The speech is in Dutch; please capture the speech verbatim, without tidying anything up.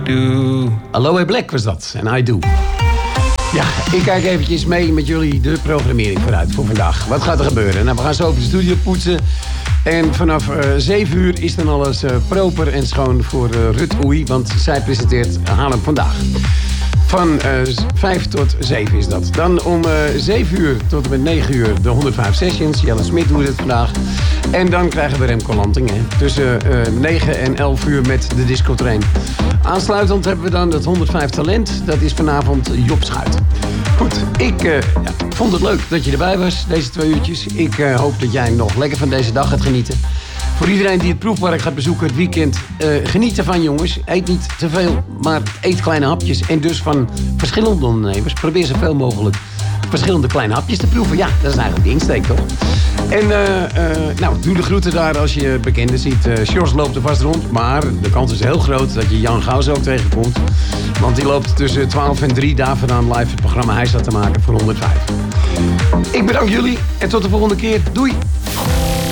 do. Aloe Black was dat. En I do. Ja, ik kijk eventjes mee met jullie de programmering vooruit voor vandaag. Wat gaat er gebeuren? Nou, we gaan zo op de studio poetsen. En vanaf uh, zeven uur is dan alles uh, proper en schoon voor uh, Rut Oei. Want zij presenteert Haarlem Vandaag. Van uh, vijf tot zeven is dat. Dan om uh, zeven uur tot en met negen uur de honderdvijf Sessions. Jelle Smit doet het vandaag. En dan krijgen we Remco Lanting. Hè. Tussen uh, negen en elf uur met de Disco Train. Aansluitend hebben we dan het honderdvijf Talent. Dat is vanavond Job Schuit. Goed, ik uh, ja, vond het leuk dat je erbij was, deze twee uurtjes. Ik uh, hoop dat jij nog lekker van deze dag gaat genieten. Voor iedereen die het proefpark gaat bezoeken het weekend, uh, geniet ervan jongens. Eet niet te veel, maar eet kleine hapjes. En dus van verschillende ondernemers. Probeer zoveel mogelijk verschillende kleine hapjes te proeven. Ja, dat is eigenlijk de insteek toch? En uh, uh, nou, doe de groeten daar als je bekenden ziet. Uh, Sjors loopt er vast rond, maar de kans is heel groot dat je Jan Gauws ook tegenkomt. Want die loopt tussen twaalf en drie daar vandaan live het programma Hij staat te maken voor honderdvijf. Ik bedank jullie en tot de volgende keer. Doei!